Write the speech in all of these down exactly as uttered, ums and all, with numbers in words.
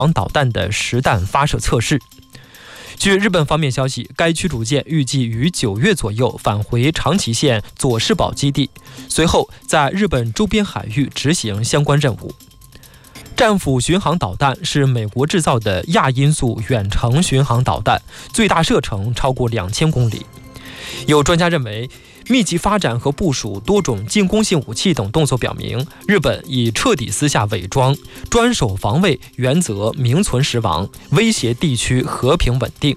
航导弹的实弹发射测试。据日本方面消息，该驱逐舰预计于九月左右返回长崎县佐世保基地，随后在日本周边海域执行相关任务。战斧巡航导弹是美国制造的亚音速远程巡航导弹，最大射程超过两千公里。有专家认为，密集发展和部署多种进攻性武器等动作表明，日本已彻底撕下伪装、专守防卫原则名存实亡，威胁地区和平稳定。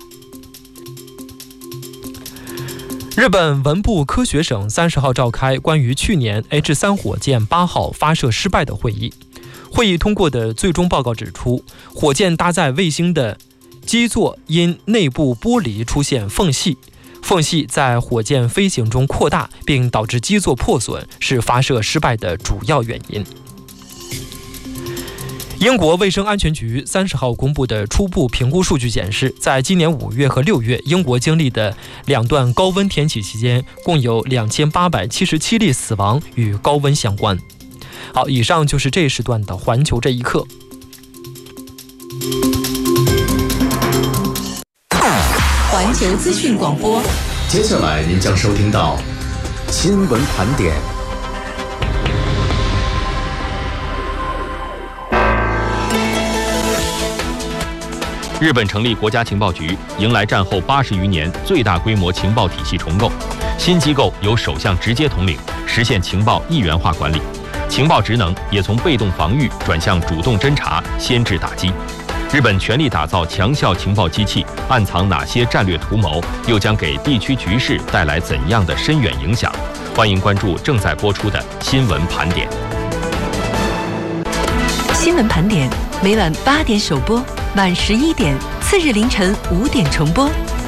日本文部科学省三十号召开关于去年 H 三 火箭八号发射失败的会议。会议通过的最终报告指出，火箭搭载卫星的基座因内部玻璃出现缝隙，缝隙在火箭飞行中扩大，并导致基座破损，是发射失败的主要原因。英国卫生安全局三十号公布的初步评估数据显示，在今年五月和六月，英国经历的两段高温天气期间，共有两千八百七十七例死亡与高温相关。好，以上就是这一时段的环球这一刻。 环球资讯广播， 接下来您将收听到新闻盘点。 日本成立国家情报局，迎来战后八十余年最大规模情报体系重构。新机构由首相直接统领，实现情报一元化管理。情报职能也从被动防御转向主动侦查、先制打击。日本全力打造强效情报机器，暗藏哪些战略图谋？又将给地区局势带来怎样的深远影响？欢迎关注正在播出的新闻盘点。 新闻盘点每晚八点首播，晚十一点，次日凌晨五点重播。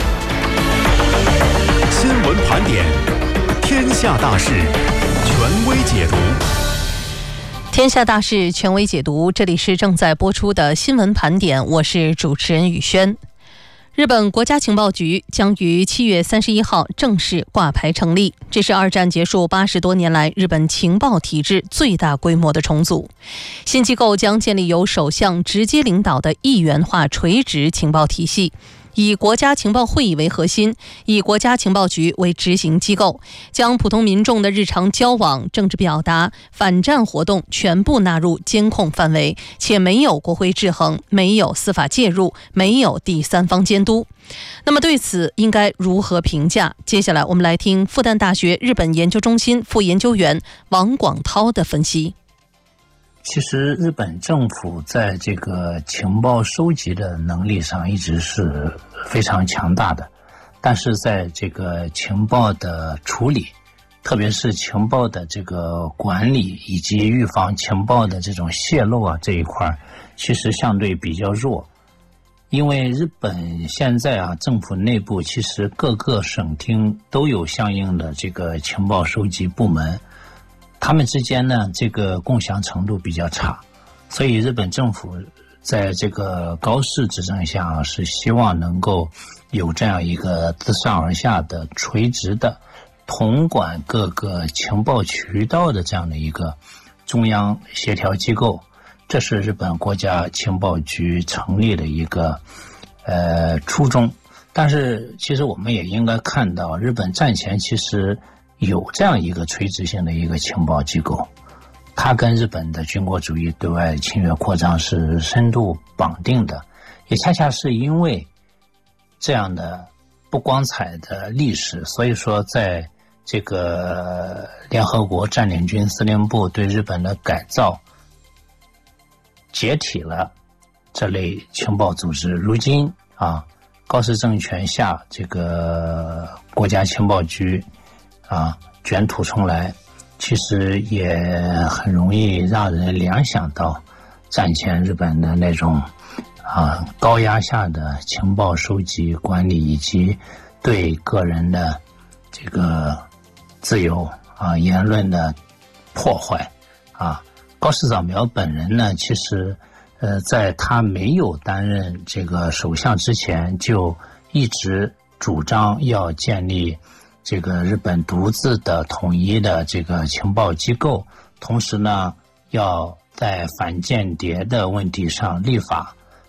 新闻盘点，天下大事，权威解读。 天下大事权威解读，这里是正在播出的新闻盘点，我是主持人宇轩。日本国家情报局将于七月三十一号正式挂牌成立，这是二战结束八十多年来日本情报体制最大规模的重组。新机构将建立由首相直接领导的一元化垂直情报体系，以国家情报会议为核心，以国家情报局为执行机构，将普通民众的日常交往、政治表达、反战活动全部纳入监控范围，且没有国会制衡，没有司法介入，没有第三方监督。那么对此应该如何评价？接下来我们来听复旦大学日本研究中心副研究员王广涛的分析。 其实日本政府在这个情报收集的能力上一直是非常强大的，但是在这个情报的处理，特别是情报的这个管理以及预防情报的这种泄露啊这一块，其实相对比较弱。因为日本现在啊，政府内部其实各个省厅都有相应的这个情报收集部门，他们之间呢，这个共享程度比较差，所以日本政府在这个高市执政下是希望能够有这样一个自上而下的垂直的统管各个情报渠道的这样的一个中央协调机构。这是日本国家情报局成立的一个呃初衷。但是其实我们也应该看到，日本战前其实有这样一个垂直性的一个情报机构，它跟日本的军国主义对外侵略扩张是深度绑定的，也恰恰是因为这样的不光彩的历史，所以说在这个联合国占领军司令部对日本的改造解体了这类情报组织。如今啊，高市政权下这个国家情报局啊卷土重来，其实也很容易让人联想到战前日本的那种啊高压下的情报收集管理，以及对个人的这个自由啊言论的破坏啊。高市早苗本人呢，其实呃在他没有担任这个首相之前，就一直主张要建立这个日本独自的统一的这个情报机构，同时呢要在反间谍的问题上立法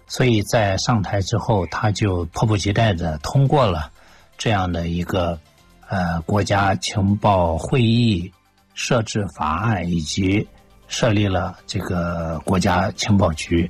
所以在上台之后，他就迫不及待地通过了这样的一个呃国家情报会议设置法案，以及设立了这个国家情报局。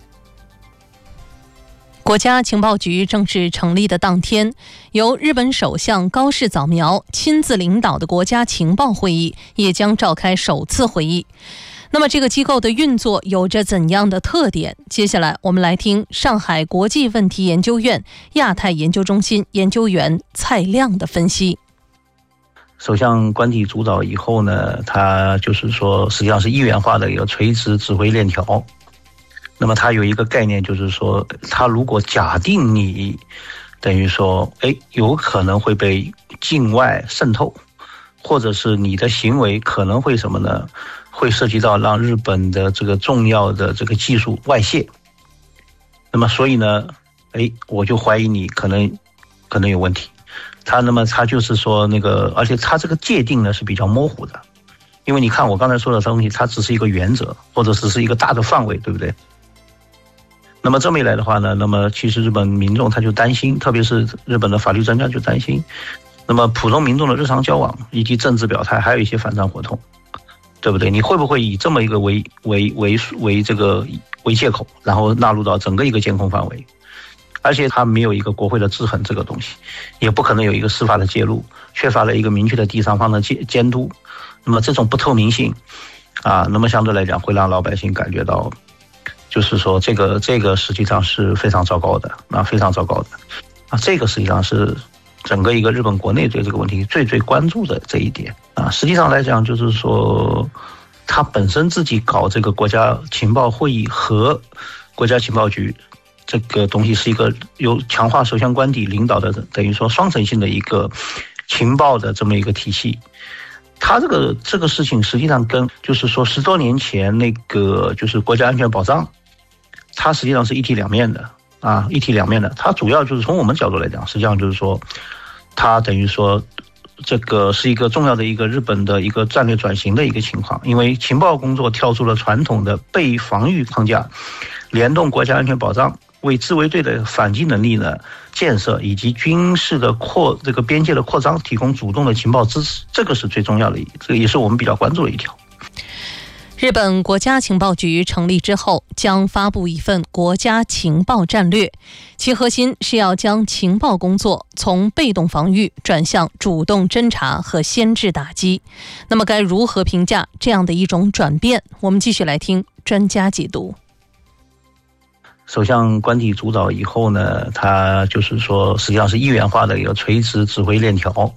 国家情报局正式成立的当天，由日本首相高市早苗亲自领导的国家情报会议也将召开首次会议。那么这个机构的运作有着怎样的特点？接下来我们来听上海国际问题研究院亚太研究中心研究员蔡亮的分析。 首相官邸主导以后呢，它就是说实际上是一元化的一个垂直指挥链条。那么它有一个概念，就是说它如果假定你等于说哎有可能会被境外渗透，或者是你的行为可能会什么呢，会涉及到让日本的这个重要的这个技术外泄，那么所以呢哎我就怀疑你可能可能有问题。它那么它就是说那个，而且它这个界定呢是比较模糊的，因为你看我刚才说的东西，它只是一个原则，或者只是一个大的范围，对不对？那么这么一来的话呢，那么其实日本民众他就担心，特别是日本的法律专家就担心，那么普通民众的日常交往以及政治表态，还有一些反战活动，对不对？你会不会以这么一个为为为为这个为借口，然后纳入到整个一个监控范围？而且它没有一个国会的制衡这个东西，也不可能有一个司法的介入，缺乏了一个明确的第三方的监监督。那么这种不透明性啊，那么相对来讲会让老百姓感觉到，就是说这个这个实际上是非常糟糕的啊，非常糟糕的啊，这个实际上是整个一个日本国内对这个问题最最关注的这一点啊。实际上来讲，就是说他本身自己搞这个国家情报会议和国家情报局。这个东西是一个由强化首相官邸领导的，等于说双层性的一个情报的这么一个体系。它这个这个事情实际上跟就是说十多年前那个就是国家安全保障，它实际上是一体两面的啊，一体两面的。它主要就是从我们角度来讲，实际上就是说，它等于说这个是一个重要的一个日本的一个战略转型的一个情况，因为情报工作跳出了传统的被防御框架，联动国家安全保障。为自卫队的反击能力呢建设以及军事的扩这个边界的扩张提供主动的情报支持，这个是最重要的，这个也是我们比较关注的一条。 日本国家情报局成立之后，将发布一份国家情报战略，其核心是要将情报工作从被动防御转向主动侦查和先制打击。那么该如何评价这样的一种转变？我们继续来听专家解读。 首相官邸主导以后呢，它就是说实际上是一元化的一个垂直指挥链条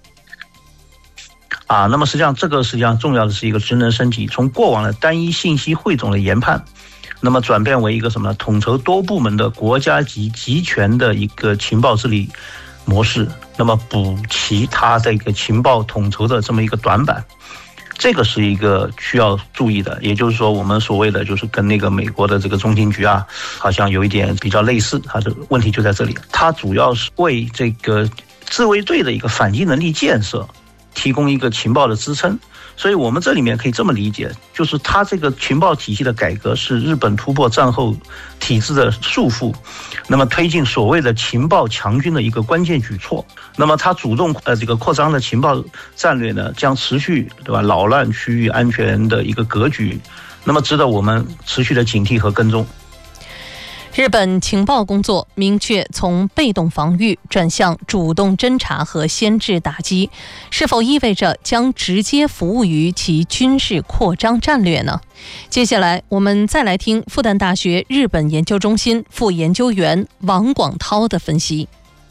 啊。那么实际上这个实际上重要的是一个职能升级，从过往的单一信息汇总的研判，那么转变为一个什么呢？统筹多部门的国家级集权的一个情报治理模式，那么补齐它的一个情报统筹的这么一个短板。这个是一个需要注意的，也就是说我们所谓的就是跟那个美国的这个中情局啊好像有一点比较类似，它的问题就在这里，它主要是为这个自卫队的一个反击能力建设提供一个情报的支撑。所以我们这里面可以这么理解，就是它这个情报体系的改革是日本突破战后体制的束缚，那么推进所谓的情报强军的一个关键举措。那么它主动呃这个扩张的情报战略呢，将持续对吧扰乱区域安全的一个格局，那么值得我们持续的警惕和跟踪。 日本情报工作明确从被动防御转向主动侦查和先制打击，是否意味着将直接服务于其军事扩张战略呢？接下来我们再来听复旦大学日本研究中心副研究员王广涛的分析。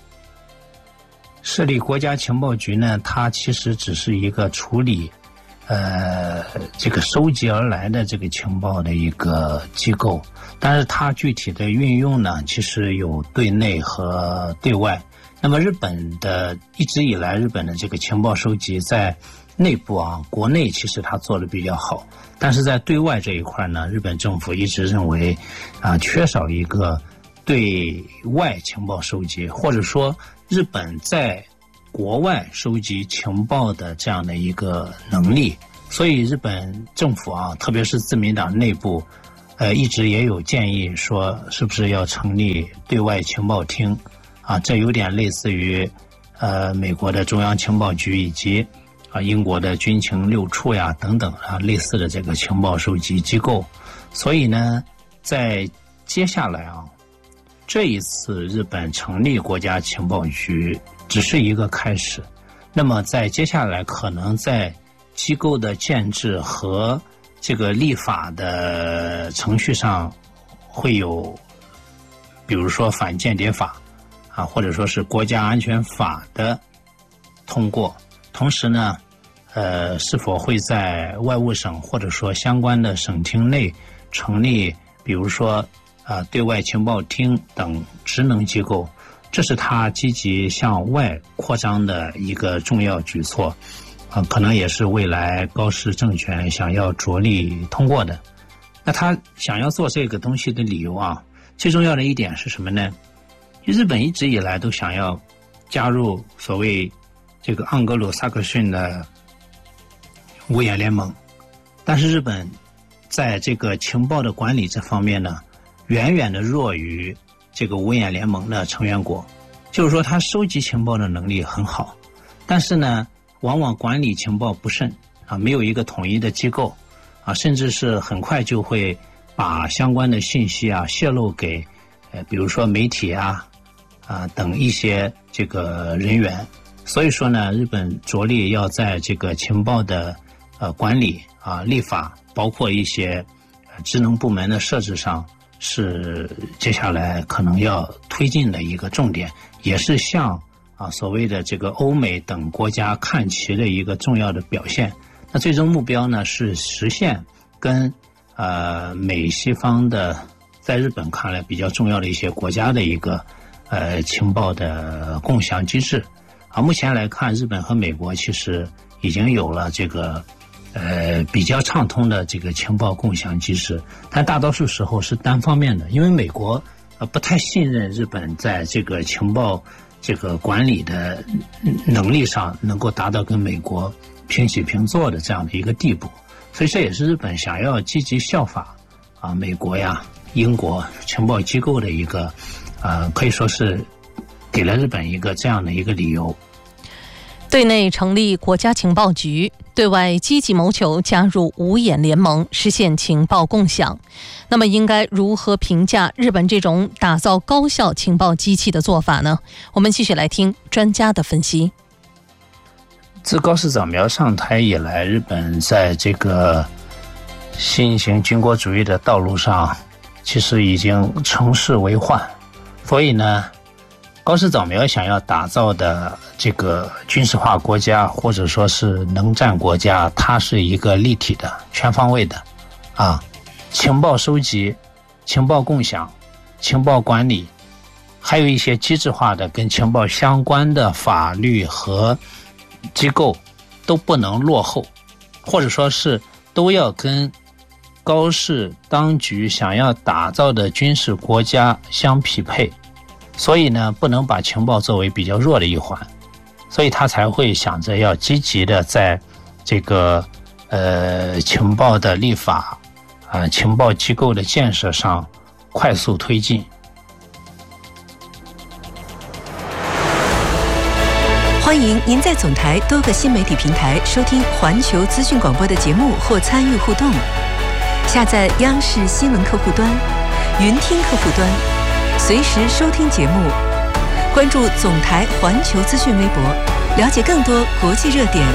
设立国家情报局呢，它其实只是一个处理呃这个收集而来的这个情报的一个机构，但是它具体的运用呢，其实有对内和对外。那么日本的一直以来，日本的这个情报收集在内部啊，国内其实它做的比较好，但是在对外这一块呢，日本政府一直认为啊，缺少一个对外情报收集，或者说日本在国外收集情报的这样的一个能力。所以日本政府啊，特别是自民党内部呃，一直也有建议说，是不是要成立对外情报厅啊？这有点类似于呃美国的中央情报局以及啊英国的军情六处呀等等啊类似的这个情报收集机构。所以呢，在接下来啊，这一次日本成立国家情报局只是一个开始。那么在接下来可能在机构的建制和这个立法的程序上会有，比如说反间谍法啊，或者说是国家安全法的通过。同时呢，呃，是否会在外务省或者说相关的省厅内成立，比如说啊、呃、对外情报厅等职能机构，这是他积极向外扩张的一个重要举措，啊、呃，可能也是未来高市政权想要着力通过的。那他想要做这个东西的理由啊，最重要的一点是什么呢？日本一直以来都想要加入所谓这个盎格鲁撒克逊的五眼联盟，但是日本在这个情报的管理这方面呢，远远的弱于这个五眼联盟的成员国。就是说他收集情报的能力很好，但是呢往往管理情报不慎啊，没有一个统一的机构啊，甚至是很快就会把相关的信息啊泄露给呃比如说媒体啊啊等一些这个人员。所以说呢，日本着力要在这个情报的呃管理啊立法，包括一些呃职能部门的设置上，是接下来可能要推进的一个重点，也是向啊所谓的这个欧美等国家看齐的一个重要的表现。那最终目标呢是实现跟呃美西方的在日本看来比较重要的一些国家的一个呃情报的共享机制啊。目前来看，日本和美国其实已经有了这个呃，比较畅通的这个情报共享机制，但大多数时候是单方面的，因为美国呃不太信任日本在这个情报这个管理的能力上能够达到跟美国平起平坐的这样的一个地步，所以这也是日本想要积极效法啊美国呀、英国情报机构的一个呃，可以说是给了日本一个这样的一个理由。 对内成立国家情报局，对外积极谋求加入五眼联盟，实现情报共享。那么应该如何评价日本这种打造高效情报机器的做法呢？我们继续来听专家的分析。 自高市早苗上台以来，日本在这个新型军国主义的道路上其实已经乘势为患，所以呢高市早苗想要打造的这个军事化国家，或者说是能战国家，它是一个立体的、全方位的啊，情报收集、情报共享、情报管理，还有一些机制化的跟情报相关的法律和机构都不能落后，或者说是都要跟高市当局想要打造的军事国家相匹配。所以呢，不能把情报作为比较弱的一环，所以他才会想着要积极的在这个呃情报的立法啊、呃、情报机构的建设上快速推进。 欢迎您在总台多个新媒体平台收听环球资讯广播的节目或参与互动。下载央视新闻客户端、云听客户端，随时收听节目，关注总台环球资讯微博，了解更多国际热点。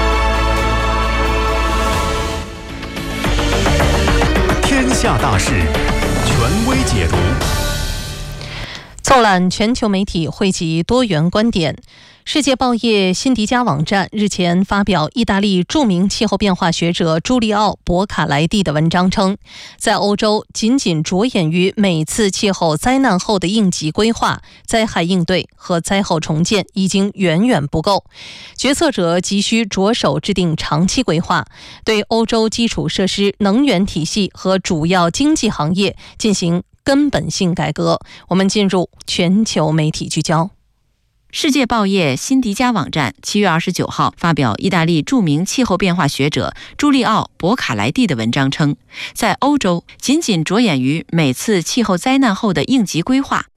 天下大事，权威解读。 纵览全球媒体，汇集多元观点。世界报业辛迪加网站日前发表意大利著名气候变化学者朱利奥·博卡莱蒂的文章称，在欧洲仅仅着眼于每次气候灾难后的应急规划、灾害应对和灾后重建已经远远不够，决策者急需着手制定长期规划，对欧洲基础设施、能源体系和主要经济行业进行根本性改革。我们进入全球媒体聚焦。 世界报业辛迪加网站七月二十九号发表意大利著名气候变化学者朱利奥·博卡莱蒂的文章称，在欧洲仅仅着眼于每次气候灾难后的应急规划，